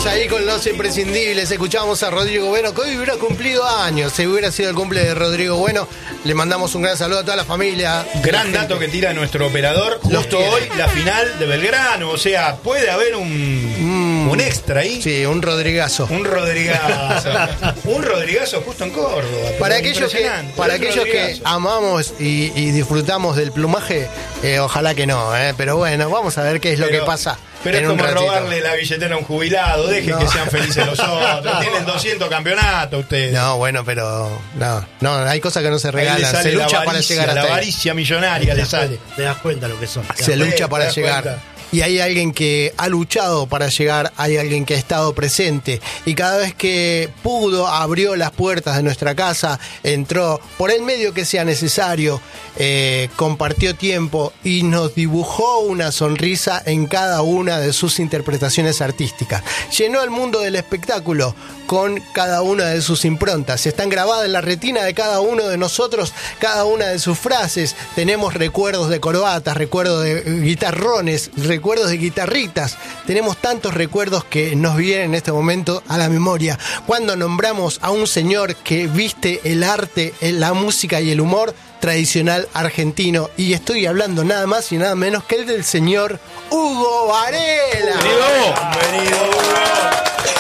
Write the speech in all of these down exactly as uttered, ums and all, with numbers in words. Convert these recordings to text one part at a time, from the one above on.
Seguimos ahí con los imprescindibles. Escuchamos a Rodrigo Bueno, que hoy hubiera cumplido años. Si hubiera sido el cumple de Rodrigo Bueno, le mandamos un gran saludo a toda la familia. Gran dato que tira nuestro operador. Justo hoy la final de Belgrano. O sea, puede haber un, mm, un extra ahí. Sí, un Rodrigazo. Un Rodrigazo. un Rodrigazo justo en Córdoba. Para aquellos que, para aquellos que amamos y, y disfrutamos del plumaje, eh, ojalá que no, eh, pero bueno, vamos a ver qué es lo pero, que pasa. Pero es como robarle la billetera a un jubilado. Dejen no. que sean felices los otros. Tienen doscientos campeonatos ustedes. No, bueno, pero no, no, hay cosas que no se regalan. Se lucha avaricia, para llegar hasta la avaricia ahí. millonaria le sale. Te das cuenta lo que son. Se lucha para llegar. Cuenta. Y hay alguien que ha luchado para llegar, hay alguien que ha estado presente. Y cada vez que pudo, abrió las puertas de nuestra casa, entró por el medio que sea necesario, eh, compartió tiempo y nos dibujó una sonrisa en cada una de sus interpretaciones artísticas. Llenó el mundo del espectáculo con cada una de sus improntas. Están grabadas en la retina de cada uno de nosotros, cada una de sus frases. Tenemos recuerdos de corbatas, recuerdos de guitarrones, recuerdos de guitarritas. Tenemos tantos recuerdos que nos vienen en este momento a la memoria cuando nombramos a un señor que viste el arte, la música y el humor tradicional argentino, y estoy hablando nada más y nada menos que el del señor Hugo Varela. Bienvenido, bienvenido Hugo.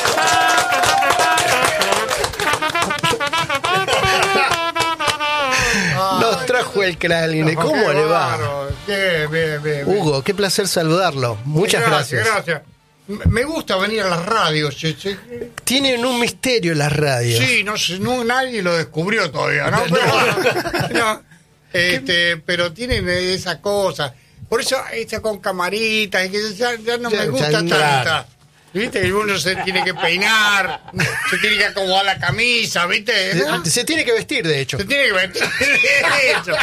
Nos trajo el Kraline. ¿Cómo le va? Bien, bien, bien. Hugo, qué placer saludarlo. Muchas gracias. Gracias. gracias. Me gusta venir a las radios. Tienen un misterio las radios. Sí, no sé, no, nadie lo descubrió todavía, ¿no? Pero, no, este, pero tienen esa cosa. Por eso esta con camaritas, que ya, ya no ya, me gusta tanta. ¿Viste? Que uno se tiene que peinar, se tiene que acomodar la camisa, ¿viste? ¿No? Se, se tiene que vestir, de hecho. Se tiene que vestir, de hecho.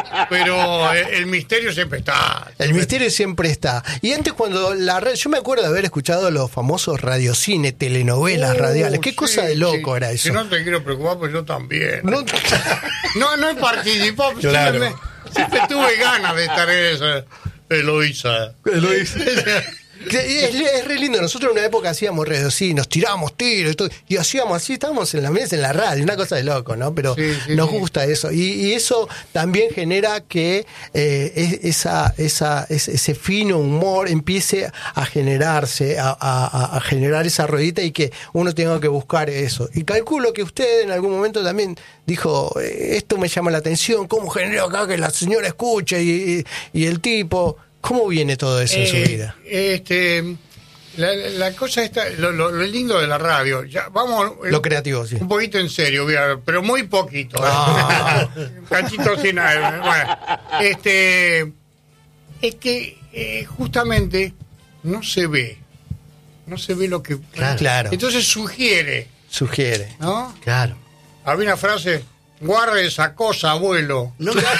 Pero el, el misterio siempre está. Siempre. El misterio siempre está. Y antes cuando la red, yo me acuerdo de haber escuchado los famosos radiocine, telenovelas uh, radiales. Qué sí, cosa de loco sí. era eso. Que no te quiero preocupar, pues yo también. No, no, no he participado. Claro. Siempre, me, siempre tuve ganas de estar en eso. Eloísa. Eloísa. Es, es re lindo. Nosotros en una época hacíamos redes así, nos tirábamos tiros y, todo, y hacíamos así, estábamos en la mesa, en la radio, una cosa de loco, ¿no? Pero sí, sí, nos sí. gusta eso. Y, y eso también genera que eh, esa, esa, ese, ese fino humor empiece a generarse, a, a, a generar esa ruedita y que uno tenga que buscar eso. Y calculo que usted en algún momento también dijo, esto me llama la atención, ¿cómo genero acá que la señora escuche? Y, y, y el tipo... ¿Cómo viene todo eso en eh, su vida? Este, la, la cosa está, lo, lo, lo lindo de la radio, ya vamos... Lo creativo, sí. Un poquito en serio, pero muy poquito. Ah. Cachito sin nada. Bueno, este, es que eh, justamente no se ve, no se ve lo que... Claro. claro. Entonces sugiere. Sugiere. ¿No? Claro. Había una frase, guarde esa cosa, abuelo. No me...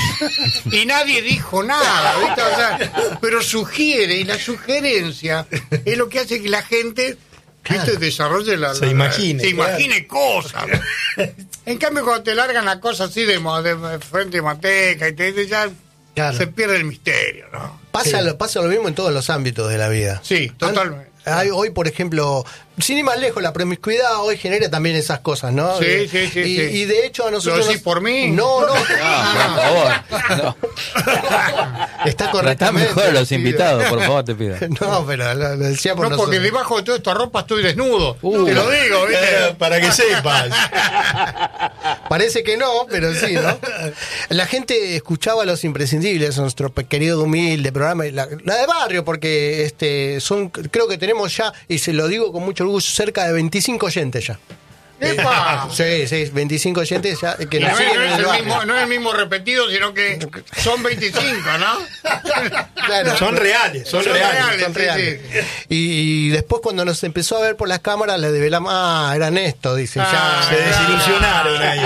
Y nadie dijo nada, ¿viste? O sea, pero sugiere, y la sugerencia es lo que hace que la gente, ¿viste? Claro. desarrolle la, se la, imagine, se imagine claro. cosas. En cambio, cuando te largan la cosa así de, de frente de manteca y te ya claro. se pierde el misterio, ¿no? Pasa, sí. lo, pasa lo mismo en todos los ámbitos de la vida. Sí, totalmente. Hay, hoy, por ejemplo, sin ir más lejos, la promiscuidad hoy genera también esas cosas, ¿no? Sí, sí, sí. Y, sí. y de hecho a nosotros... ¿Lo decís por mí? No, no. No, por favor. No. Está correctamente. Está mejor los invitados, por favor, te pido. No, pero lo, lo decía por No, nosotros. porque debajo de toda esta ropa estoy desnudo. Uh, te lo digo, ¿viste? Eh, para que sepas. Parece que no, pero sí, ¿no? La gente escuchaba Los Imprescindibles, nuestro querido humilde programa, la, la de barrio, porque este son creo que tenemos ya, y se lo digo con mucho orgullo, cerca de veinticinco oyentes ya. ¡Epa! Sí, sí, veinticinco oyentes ya que no, nos siguen no, en es el el barrio. mismo, no es el mismo repetido, sino que son veinticinco, ¿no? Claro. Son reales, son, son reales, reales. Son sí, reales. Sí. Y, y después cuando nos empezó a ver por las cámaras, le develamos, ah, eran esto, dice. Ah, ya se desilusionaron ahí.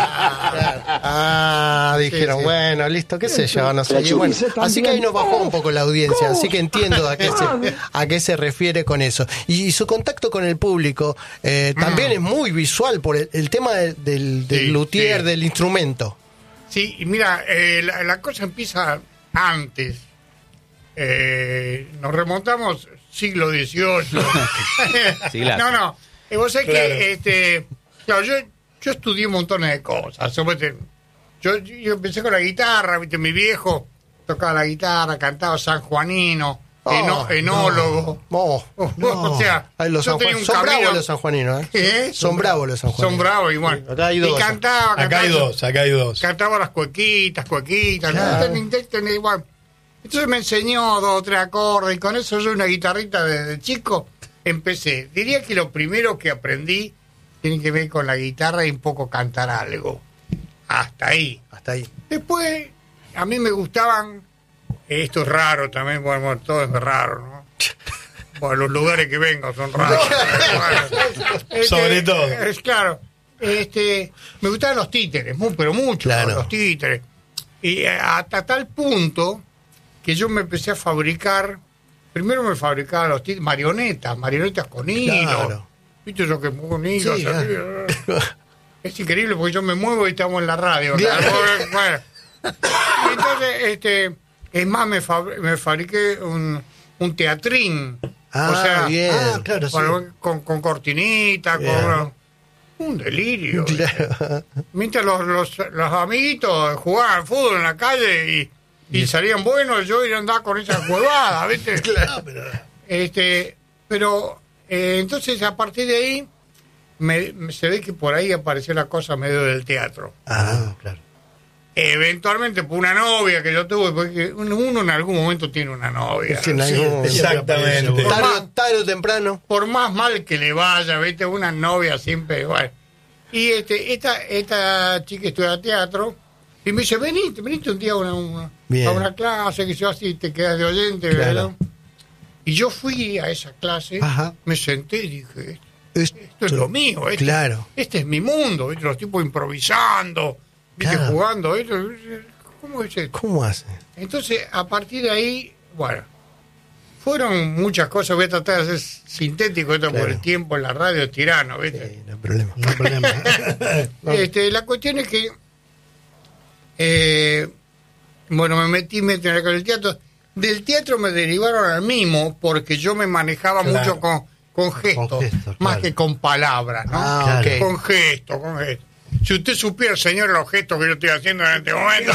Ah, dijeron, sí, sí. bueno, listo, qué sé yo, no sé. Y bueno, así que ahí nos bajó un poco la audiencia, así que entiendo a qué se, a qué se refiere con eso. Y, y su contacto con el público eh, también mm. es muy visual por el, el tema de, del, del sí, luthier, sí. del instrumento. Sí, y mira, eh, la, la cosa empieza antes. Eh, nos remontamos siglo dieciocho. Sí, no, no. Y vos sabés Claro. que, este, claro, yo, yo estudié un montón de cosas. Yo, yo empecé con la guitarra, ¿viste? Mi viejo tocaba la guitarra, cantaba sanjuanino, Oh, eno- enólogo. No, no. O sea, Ay, los yo San tenía Juan- un son camino- bravos los sanjuaninos, ¿eh? ¿Qué? Son bravos los sanjuaninos. Son bravos, igual. Sí, acá hay dos. Y cantaba, Acá cantaba, hay dos, acá hay dos. cantaba las cuequitas, cuequitas. Claro. ¿no? Ten- ten- igual. Entonces me enseñó dos o tres acordes y con eso yo una guitarrita desde chico empecé. Diría que lo primero que aprendí tiene que ver con la guitarra y un poco cantar algo. Hasta ahí. Hasta ahí. Después, a mí me gustaban, esto es raro también, bueno, bueno, todo es raro, ¿no? Bueno, los lugares que vengo son raros. Bueno, este, Sobre todo. Es claro. Este, me gustaban los títeres, mu- pero mucho, Claro. los títeres. Y hasta tal punto que yo me empecé a fabricar, primero me fabricaba los títeres, marionetas, marionetas con hilo. Claro. ¿Viste yo que con hilo? Sí, así, claro. Es increíble porque yo me muevo y estamos en la radio. Claro. Bueno. Y entonces, este, es más, me, fabri- me fabriqué un, un teatrín. Ah, o sea, bien. Ah, claro, sí. bueno, con, con cortinita, Bien. con un delirio. Claro. Mientras los, los, los amiguitos jugaban al fútbol en la calle y, y salían buenos, yo iba a andar con esa huevada, ¿viste? Claro, pero- Este, pero eh, entonces a partir de ahí me, me- se ve que por ahí apareció la cosa medio del teatro. Ah, claro. Eventualmente por una novia que yo tuve, porque uno uno en algún momento tiene una novia. Sí, en algún momento. Exactamente. Tarde, tarde o temprano. Por más mal que le vaya, ¿viste? Una novia siempre igual. Y este, esta, esta chica estudia teatro y me dice, venite, venite un día a una, una- Bien. a una clase, que yo así te quedas de oyente, Claro. ¿verdad? Y yo fui a esa clase, Ajá. me senté y dije, Es- esto es lo mío, este, Claro. este es mi mundo, ¿viste? Los tipos improvisando, ¿viste? Claro. Jugando, ¿viste? ¿Cómo es esto? ¿Cómo hace? Entonces, a partir de ahí, bueno, fueron muchas cosas, voy a tratar de ser sintético esto por Claro. el tiempo en la radio es tirano, ¿viste? Sí, no hay problema. No hay problema. Este, la cuestión es que, eh, bueno, me metí, me metí con el teatro. Del teatro me derivaron al mimo porque yo me manejaba Claro. mucho con, con gestos, Con gestos, más claro. que con palabras, ¿no? Ah, Claro. ok. Con gestos, con gestos. Si usted supiera, señor, los gestos que yo estoy haciendo en este momento.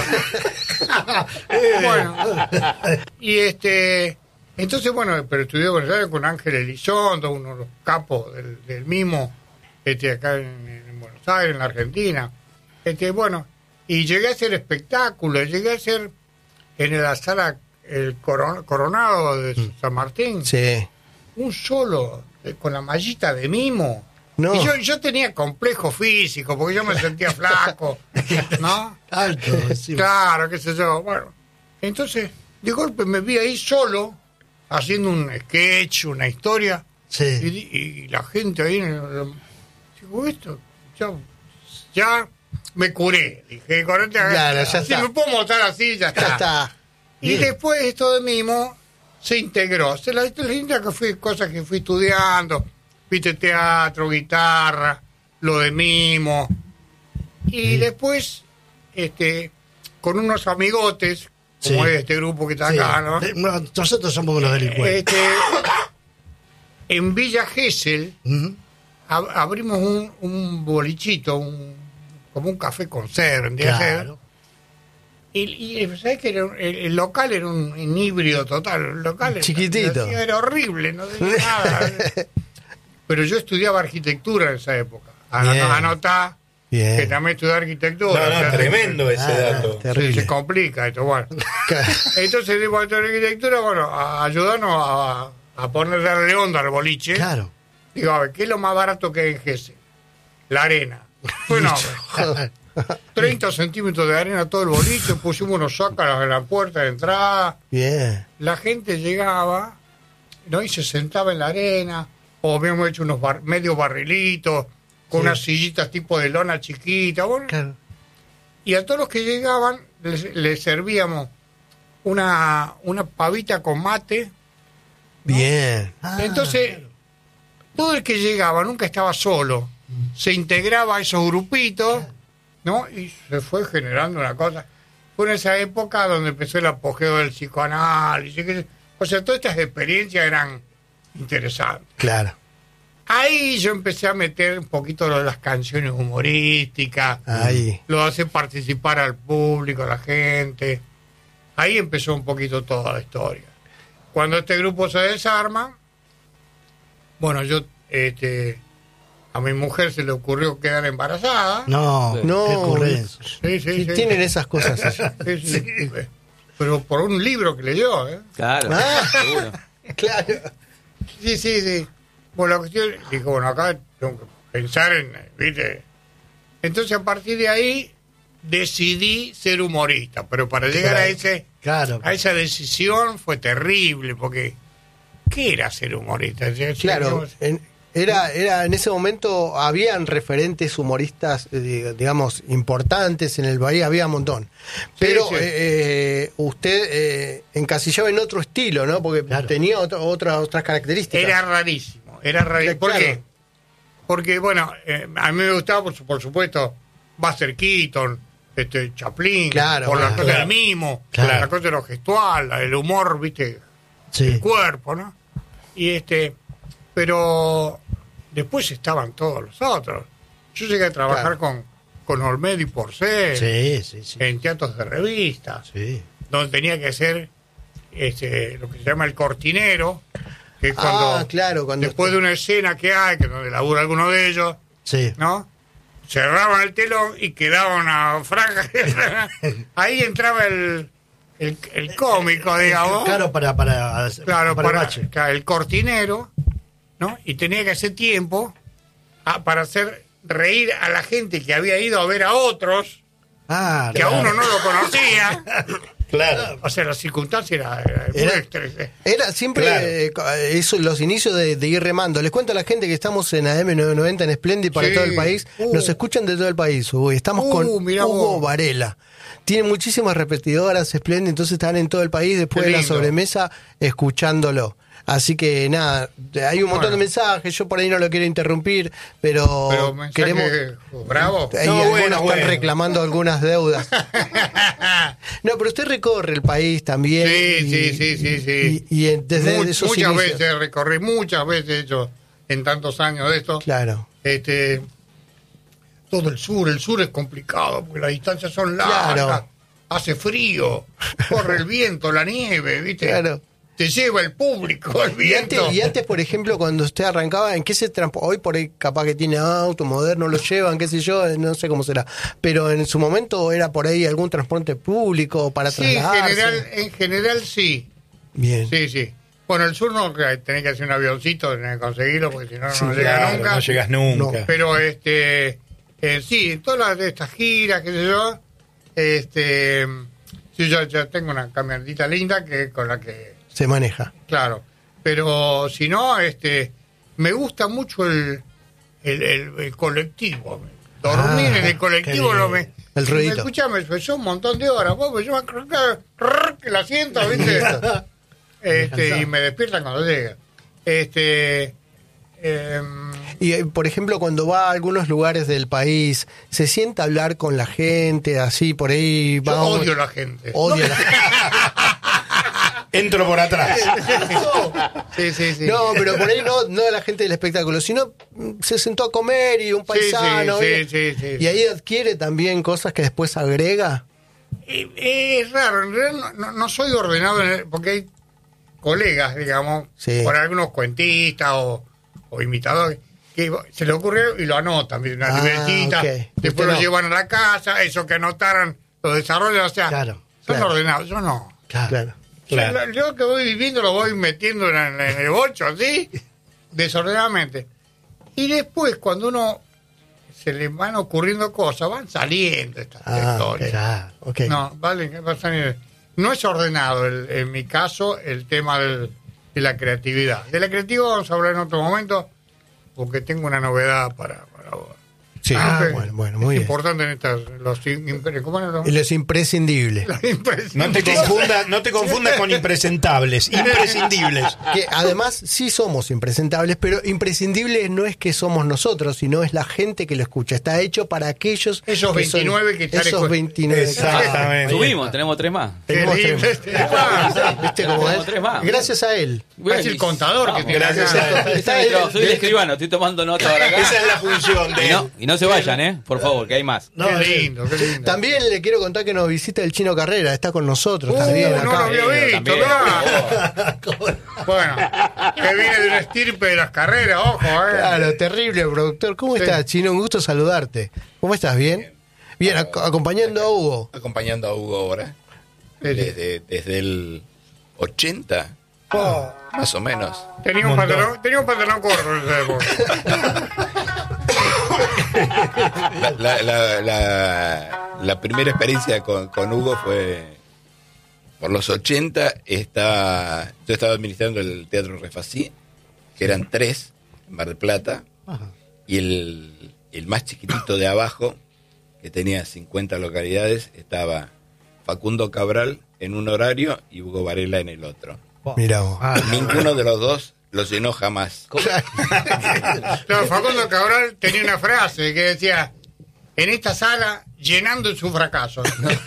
Bueno, y este, entonces, bueno, pero estudié con, ¿sabes? Con Ángel Elizondo, uno de los capos del, del mimo, este, acá en, en Buenos Aires, en la Argentina. Este, bueno, y llegué a hacer espectáculos, llegué a hacer en la sala el Coron- Coronado de San Martín, Sí. un solo, eh, con la mallita de mimo. No. Y yo, yo tenía complejo físico, porque yo me sentía flaco, ¿no? Alto, sí. Claro, qué sé yo. Bueno, entonces, de golpe me vi ahí solo, haciendo un sketch, una historia, y, Sí. di- y la gente ahí, en el- digo, esto, ya, ya me curé. Dije, con este, Claro, ya si está. me puedo montar así, ya está. Ya está. Y Bien. después esto de mimo se integró. Se la, la linda que fui, cosas que fui estudiando, viste, teatro, guitarra, lo de mimo. Y después, este, con unos amigotes, como Sí. es este grupo que está Sí. acá, ¿no? De- no, nosotros somos unos delincuentes. Este, en Villa Gesell Ujú. ab- abrimos un, un bolichito, un, como un café concert, vendría a ser. Claro. Y, y ¿sabes que era un- el, el local era un, un híbrido total? El local era, Chiquitito. Era, era horrible, no tenía nada. Pero yo estudiaba arquitectura en esa época. Ano- Bien. Anotá Bien. que también estudié arquitectura. No, no, O sea, tremendo ese Ah, dato. Se, terrible. se complica esto, bueno. Entonces, digo, estudiar arquitectura, bueno, a ayudarnos a, a ponerle onda al boliche. Claro. Digo, a ver, ¿qué es lo más barato que hay en Gese? La arena. Bueno, treinta centímetros de arena todo el boliche, pusimos unos zócalos en la puerta de entrada, Bien. la gente llegaba, ¿no? Y se sentaba en la arena, o habíamos hecho unos bar- medio barrilitos, con unas sillitas tipo de lona chiquita, bueno, Claro. y a todos los que llegaban les, les servíamos una, una pavita con mate. Bien. Ah, Entonces, todo el que llegaba nunca estaba solo, se integraba a esos grupitos, ¿no? Y se fue generando una cosa. Fue en esa época donde empezó el apogeo del psicoanálisis. que- O sea, todas estas experiencias eran interesante. Claro. Ahí yo empecé a meter un poquito lo de las canciones humorísticas, Ahí. lo de hacer participar al público, a la gente. Ahí empezó un poquito toda la historia. Cuando este grupo se desarma, bueno, yo, este, a mi mujer se le ocurrió quedar embarazada. No, Sí. No, qué ocurrencia. Sí, sí, sí. tienen esas cosas así. Sí, sí, sí. Pero por un libro que leyó, ¿eh? Claro, Ah. seguro. Claro. Sí, sí, sí. Bueno, la cuestión, dijo, bueno, acá tengo que pensar en, ¿viste? Entonces, a partir de ahí, decidí ser humorista. Pero para llegar Claro. a ese Claro. a esa decisión fue terrible, porque ¿qué era ser humorista? Yo- yo- Claro, yo- en, era, era en ese momento habían referentes humoristas, eh, digamos, importantes en el país, había un montón. Pero sí. eh, eh, usted eh, encasillaba en otro estilo, ¿no? Porque Claro. tenía otro- otra- otras características. Era rarísimo, era rarísimo. ¿Por Claro. qué? Porque, bueno, eh, a mí me gustaba, por, su- por supuesto, Buster Keaton, este, Chaplin, Claro, por la claro. cosa del mimo, Claro. la cosa de lo gestual, la del humor, ¿viste? Sí. El cuerpo, ¿no? Y este, pero después estaban todos los otros. Yo llegué a trabajar Claro. con, con Olmedo y Porcel Sí, sí, sí. en teatros de revistas, Sí. donde tenía que ser este, lo que se llama el cortinero, que es cuando, Ah, claro, cuando después de una escena que hay, que donde labura alguno de ellos, Sí. ¿no? Cerraban el telón y quedaba una franja. Ahí entraba el, el, el cómico, digamos. Claro, para, para, Claro, para, para, el bache. claro, el cortinero, ¿no? Y tenía que hacer tiempo a- para hacer reír a la gente que había ido a ver a otros, Ah, que a claro. uno no lo conocía. Claro. O sea, la circunstancia era, era muy Era- estresante. Era siempre Claro. eh, co- eso, los inicios de, de ir remando. Les cuento a la gente que estamos en A M novecientos noventa en Splendid para Sí. todo el país. Uh. Nos escuchan de todo el país. Uy, estamos Uh, con mirá Hugo vos. Varela. Tiene muchísimas repetidoras Splendid, entonces están en todo el país después Qué de la lindo. sobremesa escuchándolo. Así que nada, hay un montón Bueno. de mensajes. Yo por ahí no lo quiero interrumpir, pero, Pero mensaje queremos. bravo. Ahí No, algunos bueno, están bueno. reclamando algunas deudas. No, pero usted recorre el país también. Sí, y- sí, sí, sí, sí. Y, y en- desde Mu- esos muchas inicios. veces recorrí, muchas veces he hecho en tantos años de esto. Claro. Este, todo el sur, el sur es complicado porque las distancias son largas, Claro. hace frío, corre el viento, la nieve, ¿viste? Claro. Te lleva el público, el Y viento. antes, y antes, por ejemplo, cuando usted arrancaba, ¿en qué se transporta? Hoy por ahí capaz que tiene auto moderno, lo llevan, qué sé yo, no sé cómo será. Pero en su momento era por ahí algún transporte público para Sí, en trasladarse. general, en general sí. Bien. Sí, sí. Bueno, el sur no, que tenés que hacer un avioncito, tenés que conseguirlo porque si no, Sí, no llega Claro, nunca. no llegas nunca. Pero este, eh, sí, en todas las de estas giras, qué sé yo, este, sí, yo ya tengo una camionetita linda que con la que, Se maneja. claro, pero si no, este, me gusta mucho el, el, el- el colectivo. Dormir Ah, en el colectivo qué no bien. me, El ruidito. Escuchame, son un montón de horas, vos me llevan que el asiento, ¿viste? este, Descansado. y me despiertan cuando llega. Este, em, Y, eh, por ejemplo, cuando va a algunos lugares del país, ¿se sienta a hablar con la gente así por ahí? yo va un- odio a la gente. Odia a la gente. Entro por atrás. Sí, sí, sí. No, pero por ahí no, no a la gente del espectáculo, sino mm, se sentó a comer y un Sí, paisano. sí, y, sí, sí, sí. y ahí adquiere también cosas que después agrega. Eh, eh, es raro, en realidad no, no- no soy ordenado en el- porque hay colegas, digamos, Sí. por algunos cuentistas o, o imitadores, que se le ocurre y lo anotan, ¿viste? Una Ah, libretita, ok. después Usted lo no. llevan a la casa, eso que anotaron, lo desarrollan, o sea, Claro, son claro. ordenados, yo no. Claro. Claro. Claro. Yo, yo que voy viviendo lo voy metiendo en, el- en el bocho, así, desordenadamente. Y después, cuando uno se le van ocurriendo cosas, van saliendo estas Ah, historias. Claro. Ok. No, vale, ¿qué pasa? No es ordenado, el- en mi caso, el tema del- de la creatividad. De la creatividad vamos a hablar en otro momento, porque tengo una novedad para, para vos. Sí, Ah, bueno, bueno, muy es bien. importante en estas, los, impre- ¿cómo era? Y los imprescindibles. Los imprescindibles. No te confundas, no te confundas con impresentables, imprescindibles. Que además sí somos impresentables, pero imprescindibles no es que somos nosotros, sino es la gente que lo escucha. Está hecho para aquellos Esos que son- veintinueve que están esos escu- veintinueve. Exactamente. Subimos, tenemos tres más. Tenemos Qué lindo tres. este. Ah, ¿Viste cómo Tenemos es? tres más. Gracias a él. Es el contador que tiene Gracias acá. a él. Ese es mi trabajo, soy el escribano, estoy tomando nota ahora acá. Esa es la función de Y no, y no se vayan, ¿eh? Por favor, que hay más. No, Qué sí. lindo, qué lindo. También le quiero contar que nos visita el Chino Carrera, está con nosotros Uh, también no acá. lo había Eh, visto, también. claro. Bueno, que viene de una estirpe de las carreras, ojo, eh. Claro, terrible productor. ¿Cómo Sí. estás, Chino? Un gusto saludarte. ¿Cómo estás? ¿Bien? Bien, ac- acompañando a Hugo. Acompañando a Hugo ahora, Sí, sí. desde, desde el ochenta, Oh, más o menos. tenía, un Montón. pantalón, tenía un pantalón corto en esa época. La, la, la, la primera experiencia con, con Hugo fue por los ochenta. Está, yo estaba administrando el Teatro Refací, que eran tres en Mar del Plata, Ajá. y el, el más chiquitito de abajo, que tenía cincuenta localidades, estaba Facundo Cabral en un horario y Hugo Varela en el otro. Mirá vos. Ah, Ninguno de los dos lo llenó jamás. Claro, Facundo Cabral tenía una frase que decía: en esta sala, llenando su fracaso.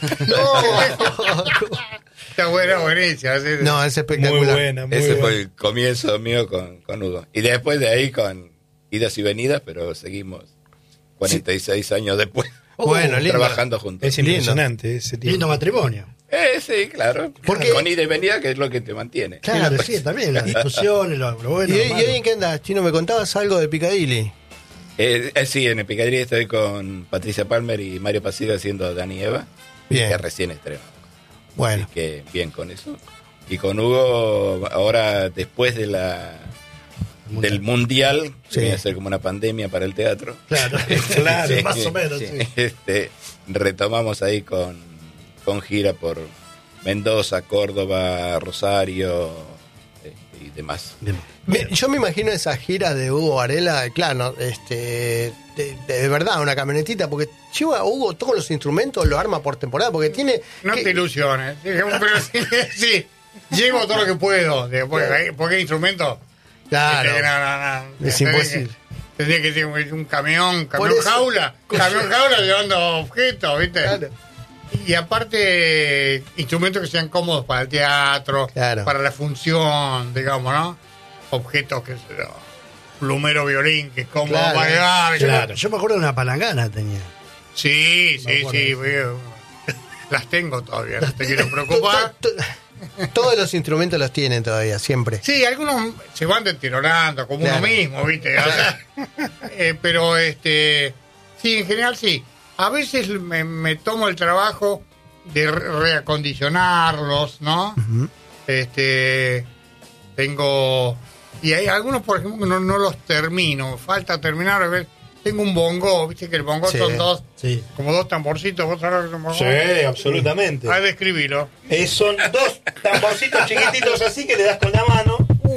Está buena, buenísima. sí, sí. No, es muy espectacular. buena, muy Ese fue buena. el comienzo mío con, con Hugo. Y después de ahí con idas y venidas, pero seguimos cuarenta y seis años después Bueno, lindo. trabajando juntos. Es impresionante ese tipo. Lindo matrimonio. Eh, sí, claro. Porque- Con ida y venida, que es lo que te mantiene. Claro, pues. sí, también, las discusiones, lo, lo bueno. ¿Y, lo hoy- y malo. hoy en qué andás, Chino? Me contabas algo de Piccadilly. Eh, eh, sí, en el Picadilly estoy con Patricia Palmer y Mario Pasiga haciendo Dani y Eva, Bien. que recién estrenó. Bueno, Así que bien con eso. Y con Hugo, ahora después de la Mundial. del Mundial, Sí. que viene a ser como una pandemia para el teatro. Claro, Claro. más o menos, sí. Este, retomamos ahí con, con gira por Mendoza, Córdoba, Rosario eh, y demás. Bien. me- yo me imagino esa gira de Hugo Varela, claro, este, de, de verdad, una camionetita, porque lleva Hugo todos los instrumentos, lo arma por temporada, porque tiene... No que- te ilusiones. Sí, pero sí, sí, llevo todo lo que puedo. Después, ¿por qué instrumento? Claro, Este, no, no, no. es Tendría imposible. que- Tendría que ser un, un camión, Por camión eso- jaula, camión jaula llevando objetos, ¿viste? Claro. Y aparte, instrumentos que sean cómodos para el teatro, Claro. para la función, digamos, ¿no? Objetos que se plumero violín, que es cómodo Claro. para llevar. Claro, yo me acuerdo de una palangana tenía. Sí, Me sí, acuerdo. sí. veo. Las tengo todavía, no te quiero preocupar. To- to- Todos los instrumentos los tienen todavía, siempre. Sí, algunos se van deteriorando, como Claro. uno mismo, ¿viste? O sea, eh, pero, este, sí, en general sí. A veces me, me tomo el trabajo de re- reacondicionarlos, ¿no? Este, tengo... Y hay algunos, por ejemplo, que no, no los termino. Falta terminar. A ver, tengo un bongo, ¿viste? Que el bongo Sí. son dos, Sí. como dos tamborcitos. ¿Vos sabés lo que es un bongo? Sí, absolutamente. Hay de escribirlo. Eh, son dos tamborcitos chiquititos así que le das con la mano.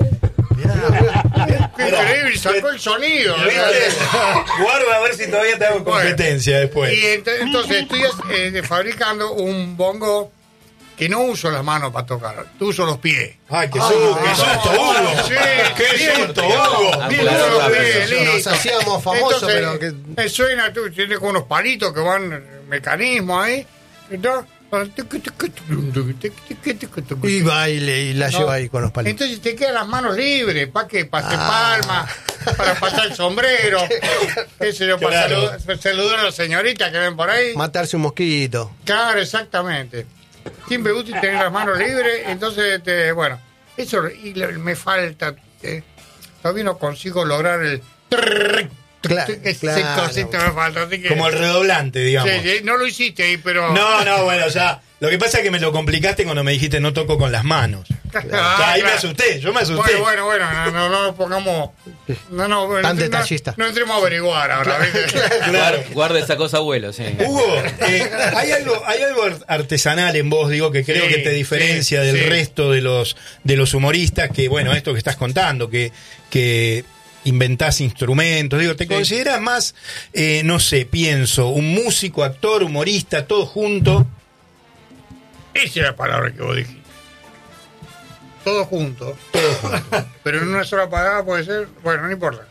Qué increíble, sacó el sonido. ¿Viste? Guarda a ver si todavía te hago competencia después. Y ent- entonces estoy eh, fabricando un bongo que no uso las manos para tocar, uso los pies. Ay, qué susto, qué susto, Hugo. Sí, Qué bien, susto, Hugo. bien, Claro, uso los claro, pies, claro. Nos listo. hacíamos famosos, Entonces, pero que- eh, suena, tú tienes como unos palitos que van, mecanismo ahí. ¿no? Y baile y la No. lleva ahí con los palitos. Entonces te quedan las manos libres, ¿para qué? Para hacer Ah. palmas, para pasar el sombrero, qué sé yo, para Claro. saludar, para saludar a las señoritas que ven por ahí. Matarse un mosquito. Claro, exactamente. Siempre es útil tener las manos libres, entonces, este, bueno, eso y le- me falta, eh, todavía no consigo lograr el... Claro, Ese claro. cosito me falta, así que... Como el redoblante, digamos. Sí, sí, no lo hiciste ahí, pero... No, no, bueno, ya. Lo que pasa es que me lo complicaste cuando me dijiste no toco con las manos. Ah, Ya, ahí me claro. asusté, yo me asusté. Bueno, bueno, bueno, no, no, no nos pongamos... No, no, bueno, Tan no- detallista. No, entremos a averiguar ahora, ¿viste? Claro. Guarda esa cosa, abuelo, sí. Hugo, eh, hay algo, hay algo artesanal en vos, digo, que creo Sí, que te diferencia sí, del sí. resto de los de los humoristas, que bueno, esto que estás contando, que, que inventás instrumentos, digo, ¿te Sí. consideras más, eh, no sé, pienso, un músico, actor, humorista, todo junto? Esa es la palabra que vos dijiste. Todo junto. Todo junto. Pero en una sola palabra puede ser, bueno, no importa.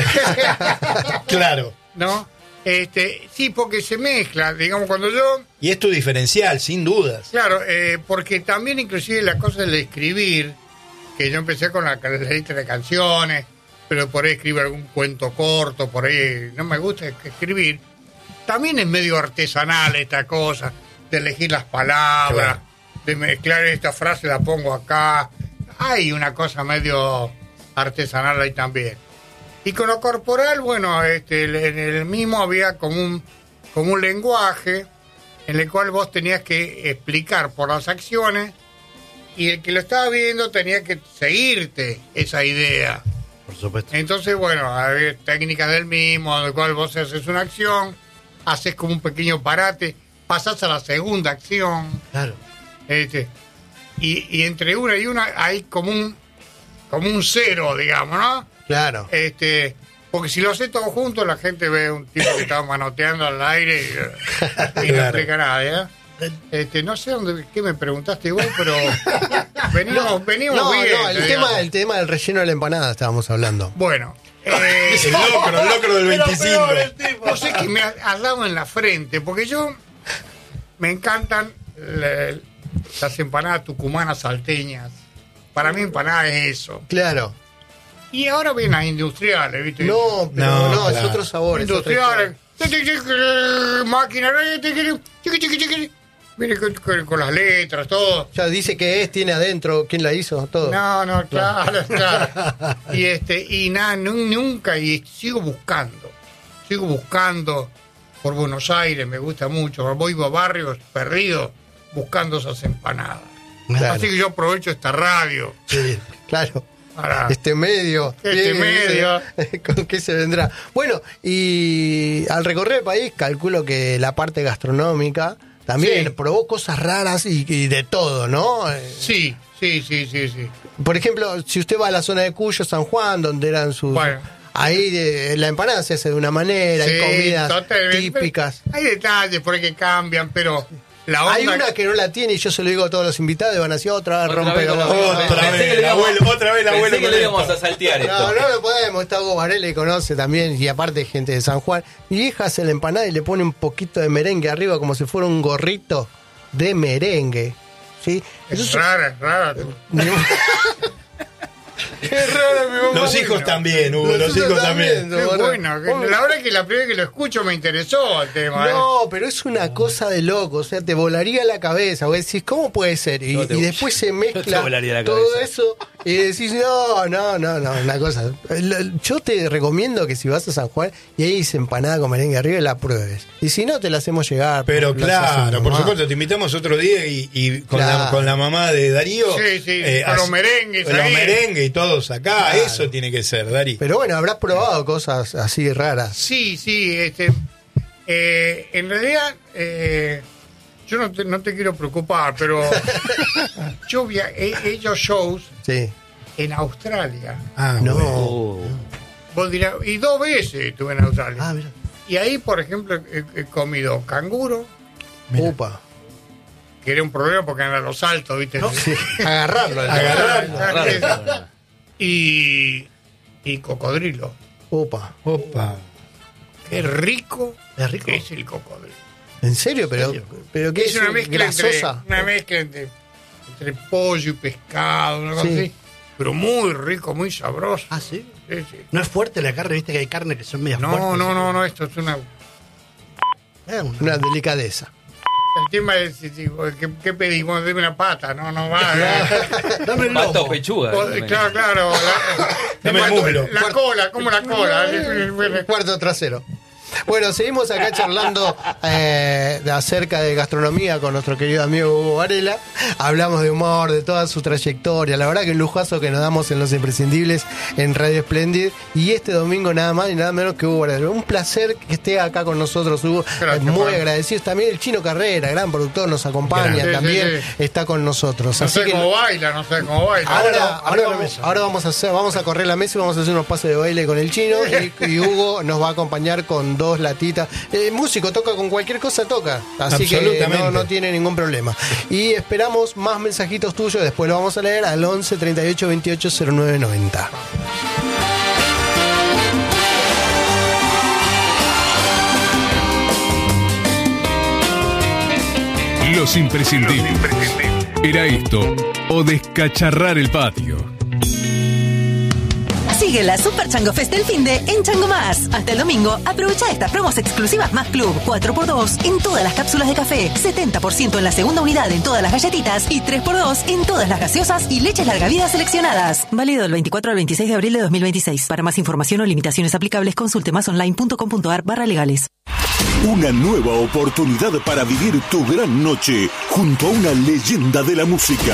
Claro. ¿No? Este, sí, porque se mezcla, digamos, cuando yo, Y es tu diferencial, sin dudas. claro, eh, porque también inclusive la cosa de escribir, que yo empecé con la, la letra de canciones, pero por ahí escribo algún cuento corto, por ahí no me gusta escribir, también es medio artesanal esta cosa, de elegir las palabras, Claro. de mezclar esta frase, la pongo acá, hay una cosa medio artesanal ahí también. Y con lo corporal, bueno, este, en el mismo había como un, como un lenguaje en el cual vos tenías que explicar por las acciones y el que lo estaba viendo tenía que seguirte esa idea. Por supuesto. Entonces, bueno, había técnicas del mismo, en el cual vos haces una acción, haces como un pequeño parate, pasás a la segunda acción, Claro. este, y, y entre una y una hay como un, como un cero, digamos, ¿no? Claro. Este, porque si lo hace todo junto, la gente ve un tipo que está manoteando al aire y, y no Claro. explica nada, ¿eh? Este, no sé dónde, qué me preguntaste vos, pero venimos, venimos No, bien. no, el digamos. tema, el tema del relleno de la empanada estábamos hablando. Bueno, eh, El locro, el locro del veinticinco. no sé qué me has has dado en la frente, porque yo me encantan la- las empanadas tucumanas salteñas. Para mí empanada es eso. Claro. Y ahora vienen las industriales, ¿viste? No, pero No, no, es claro. otro sabor. es otra Industriales. historia. Máquina. chiqui, chiqui, chiqui. Viene con, con- con las letras, todo. Ya dice que es, tiene adentro, ¿quién la hizo? Todo. No, no, claro, claro. Y este, y nada, nu- nunca, y sigo buscando. Sigo buscando por Buenos Aires, me gusta mucho. Voy a barrios perdidos buscando esas empanadas. Claro. Así que yo aprovecho esta radio Sí, claro. para. Este medio. Este Bien, medio. dice, ¿con qué se vendrá? Bueno, y al recorrer el país, calculo que la parte gastronómica también Sí. probó cosas raras y, y de todo, ¿no? Eh, Sí, sí, sí, sí, sí. Por ejemplo, si usted va a la zona de Cuyo, San Juan, donde eran sus... Bueno. Ahí de- la empanada se hace de una manera, hay Sí, comidas totalmente. típicas. Hay detalles por ahí que cambian, pero la onda. Hay una que no la tiene y yo se lo digo a todos los invitados y van así otra vez Otra rompe vez con con la- lo- Otra Pensé vez, que le el íbamos- abuelo, otra vez el abuelo Pensé que con le esto. íbamos a saltear esto. No, no lo podemos, está Hugo Varela y conoce también, y aparte gente de San Juan. Mi hija hace la empanada y le pone un poquito de merengue arriba como si fuera un gorrito de merengue. ¿Sí? Es rara, es rara. Qué raro, mi mamá. Los hijos también, Hugo, los Nosotros hijos también. también. Qué Bueno, bueno. que- La verdad es que la primera vez que lo escucho me interesó el tema. ¿eh? No, pero es una cosa de loco, o sea, te volaría la cabeza, vos decís, ¿cómo puede ser? Y, No te- y después se te mezcla volaría la todo cabeza. eso y decís, no, no, no, no, una cosa. El- Yo te recomiendo que si vas a San Juan y ahí dice empanada con merengue arriba, la pruebes. Y si no, te la hacemos llegar. Pero la hace claro, tu por mamá. supuesto, te invitamos otro día y, y con, Claro. la, con la mamá de Darío. Sí, sí, eh, con los así- merengues Con los ahí. merengues y todos acá. Claro. Eso tiene que ser, Darí. Pero bueno, habrás probado cosas así raras. Sí, sí, este. eh, en realidad, eh, yo no te, no te quiero preocupar, pero yo vi he he hecho shows Sí. en Australia. Ah, No. bueno. Uh, Vos dirás, y dos veces estuve en Australia. Ah, mira. Y ahí, por ejemplo, he, he comido canguro, Upa. que era un problema porque eran los saltos, ¿viste? Agarrarlo. Agarrarlo. Y, y cocodrilo. Upa. Opa. Qué rico, ¿Es rico? que es el cocodrilo. ¿En serio? Pero, serio? pero ¿qué Es una mezcla entre, grasosa? una mezcla entre, entre pollo y pescado, una cosa Sí. así. Pero muy rico, muy sabroso. Ah, ¿sí? Sí, sí. No es fuerte la carne, viste que hay carne que son medias fuertes. No, no, no, no, esto es una... Eh, una- Una delicadeza. El tema es, si- si- ¿qué, qué pedimos? Deme una pata, no, no va. Dame el pata o lomo. pechuga. O- también. claro, claro. La, Dame el muslo. la cola, como la cola. Cuarto trasero. Bueno, seguimos acá charlando eh, de acerca de gastronomía con nuestro querido amigo Hugo Varela. Hablamos de humor, de toda su trayectoria. La verdad que un lujazo que nos damos en Los Imprescindibles en Radio Splendid. Y este domingo nada más y nada menos que Hugo Varela. Un placer que esté acá con nosotros, Hugo. Gracias, Muy Juan. agradecidos. También el Chino Carrera, gran productor, nos acompaña. Sí, también sí, sí. está con nosotros. No Así sé que cómo baila, no sé cómo baila. Ahora, Arriba ahora, la vamos, mesa. ahora vamos a hacer, vamos a correr la mesa y vamos a hacer unos pases de baile con el Chino y, y Hugo nos va a acompañar con dos latitas. El músico toca con cualquier cosa, toca. Así que Absolutamente. no, no tiene ningún problema. Y esperamos más mensajitos tuyos, después lo vamos a leer al once treinta y ocho veintiocho cero nueve noventa. Los imprescindibles. Era esto o descacharrar el patio. Sigue la Super Chango Fest del finde en Chango Más. Hasta el domingo, aprovecha estas promos exclusivas Más Club. cuatro por dos en todas las cápsulas de café, setenta por ciento en la segunda unidad en todas las galletitas y tres por dos en todas las gaseosas y leches larga vida seleccionadas. Válido del veinticuatro al veintiséis de abril de dos mil veintiséis. Para más información o limitaciones aplicables, consulte másonline.com.ar barra legales. Una nueva oportunidad para vivir tu gran noche junto a una leyenda de la música.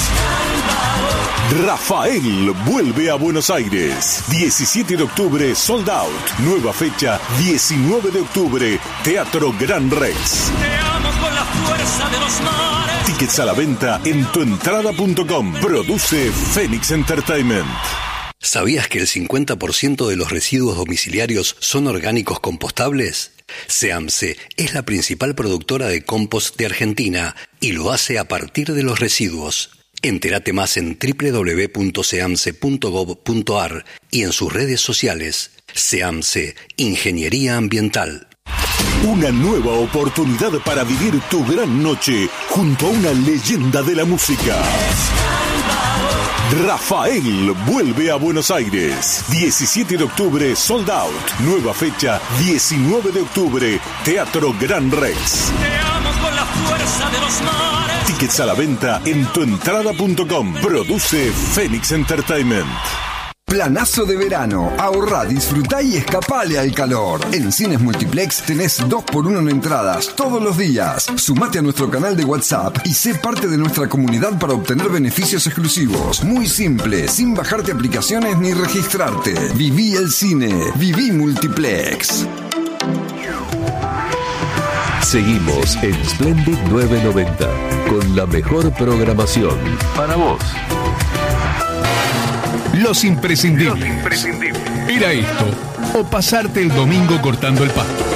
Rafael vuelve a Buenos Aires. diecisiete de octubre, sold out. Nueva fecha, diecinueve de octubre, Teatro Gran Rex. Te amo con la fuerza de los mares. Tickets a la venta en tuentrada punto com. Produce Phoenix Entertainment. ¿Sabías que el cincuenta por ciento de los residuos domiciliarios son orgánicos compostables? SEAMSE es la principal productora de compost de Argentina y lo hace a partir de los residuos. Entérate más en doble u doble u doble u punto seamse punto gob punto ar y en sus redes sociales. SEAMSE, Ingeniería Ambiental. Una nueva oportunidad para vivir tu gran noche junto a una leyenda de la música. Rafael vuelve a Buenos Aires. diecisiete de octubre, sold out. Nueva fecha, diecinueve de octubre, Teatro Gran Rex. Te amo con la fuerza de los mares. Tickets a la venta en tuentrada punto com. Produce Phoenix Entertainment. Planazo de verano. Ahorrá, disfrutá y escapale al calor. En Cines Multiplex tenés dos por uno en entradas todos los días. Sumate a nuestro canal de WhatsApp y sé parte de nuestra comunidad para obtener beneficios exclusivos. Muy simple, sin bajarte aplicaciones ni registrarte. Viví el cine. Viví Multiplex. Seguimos en Splendid novecientos noventa con la mejor programación para vos. Los imprescindibles. Era esto o pasarte el domingo cortando el pasto.